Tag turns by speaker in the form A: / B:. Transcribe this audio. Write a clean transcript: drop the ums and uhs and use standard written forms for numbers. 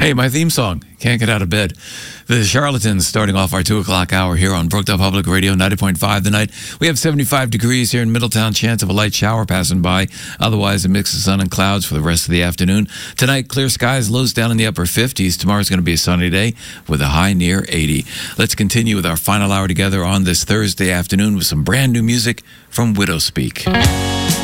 A: Hey, my theme song, Can't Get Out of Bed. The Charlatans starting off our 2 o'clock hour here on Brookdale Public Radio, 90.5 tonight. We have 75 degrees here in Middletown, chance of a light shower passing by. Otherwise, a mix of sun and clouds for the rest of the afternoon. Tonight, clear skies, lows down in the upper 50s. Tomorrow's going to be a sunny day with a high near 80. Let's continue with our final hour together on this Thursday afternoon with some brand new music from Widowspeak.